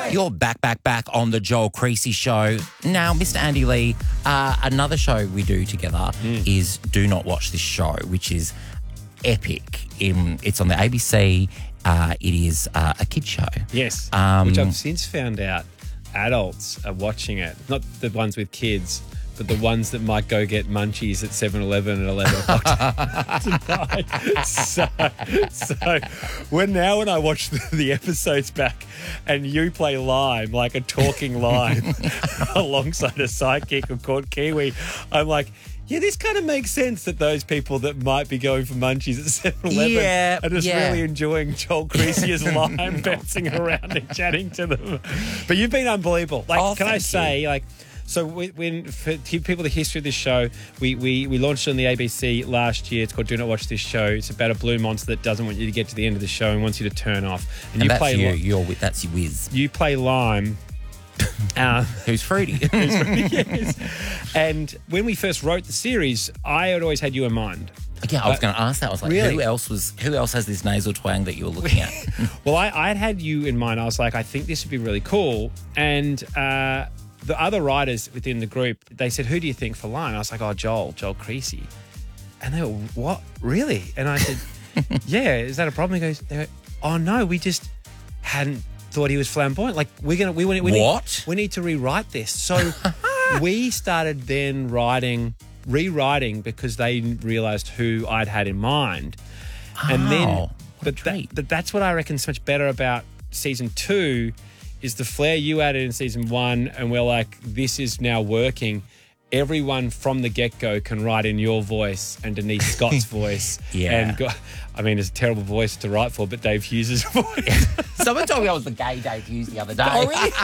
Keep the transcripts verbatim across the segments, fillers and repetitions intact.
Joy. You're back, back, back on the Joel Creasy Show. Now, Mister Andy Lee, uh, another show we do together mm. is Do Not Watch This Show, which is epic. In, it's on the A B C. Uh, it is uh, a kid show. Yes, um, which I've since found out adults are watching it. Not the ones with kids, but the ones that might go get munchies at seven eleven at eleven o'clock tonight. So, so when now when I watch the, the episodes back and you play Lime, like a talking lime, alongside a sidekick called Kiwi, I'm like, yeah, this kind of makes sense that those people that might be going for munchies at seven eleven yeah, are just yeah. really enjoying Joel Creasy as Lime bouncing around and chatting to them. But you've been unbelievable. Like, oh, can I say, you. like, so we, when for people the history of this show, we, we we launched it on the A B C last year. It's called Do Not Watch This Show. It's about a blue monster that doesn't want you to get to the end of the show and wants you to turn off. And, and you that's play you. You're that's your whiz. You play Lime. Uh, Who's fruity? who's fruity, yes. And when we first wrote the series, I had always had you in mind. Yeah, I was going to ask that. I was like, really? who else was? Who else has this nasal twang that you were looking at? Well, I, I had had you in mind. I was like, I think this would be really cool. And uh, the other writers within the group, they said, who do you think for Lime? I was like, oh, Joel, Joel Creasy. And they were, what? Really? And I said, yeah, is that a problem? He goes, they go, oh, no, we just hadn't thought he was flamboyant. Like, we're going to, we, we, we what? Need, we need to rewrite this. So we started then writing, rewriting because they realised who I'd had in mind. Oh, and then, what but, that, but that's what I reckon is much better about season two is the flair you added in season one, and we're like, this is now working. Everyone from the get-go can write in your voice and Denise Scott's voice. Yeah. And go, I mean, it's a terrible voice to write for, but Dave Hughes' voice. Someone told me I was the gay Dave Hughes the other day. Oh, really?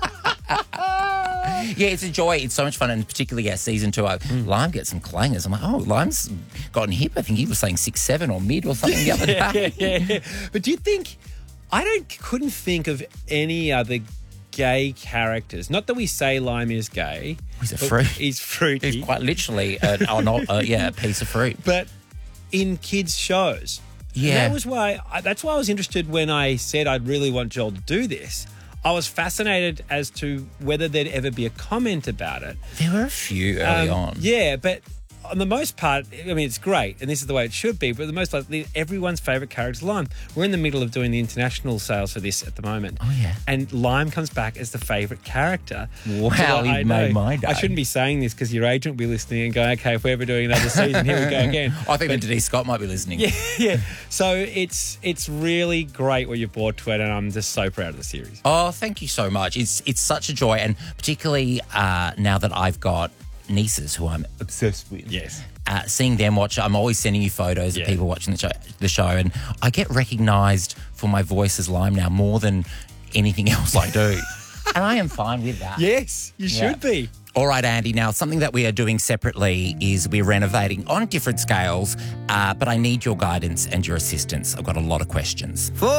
Yeah, it's a joy. It's so much fun, and particularly yeah, season two, I, mm. Lime gets some clangers. I'm like, oh, Lime's gotten hip. I think he was saying six seven or mid or something the other yeah, day. Yeah, yeah. But do you think? I don't couldn't think of any other gay characters. Not that we say Lime is gay. He's a fruit. He's fruity. He's quite literally a, a, not, a, yeah, a piece of fruit. But in kids' shows. Yeah. And that was why. That's why I was interested when I said I'd really want Joel to do this. I was fascinated as to whether there'd ever be a comment about it. There were a few early um, on. Yeah, but on the most part, I mean, it's great, and this is the way it should be, but for the most part, everyone's favourite character is Lime. We're in the middle of doing the international sales for this at the moment. Oh, yeah. And Lime comes back as the favourite character. Wow, so he made my day. I shouldn't be saying this because your agent will be listening and going, okay, if we're ever doing another season, here we go again. I think that Denise Scott might be listening. Yeah, yeah. So it's it's really great what you've brought to it, and I'm just so proud of the series. Oh, thank you so much. It's, it's such a joy, and particularly uh, now that I've got nieces who I'm obsessed with. Yes. Uh, seeing them watch, I'm always sending you photos yeah. of people watching the show, the show, and I get recognised for my voice as Lime now more than anything else I do. And I am fine with that. Yes, you Yeah. should be. All right, Andy. Now, something that we are doing separately is we're renovating on different scales, uh, but I need your guidance and your assistance. I've got a lot of questions.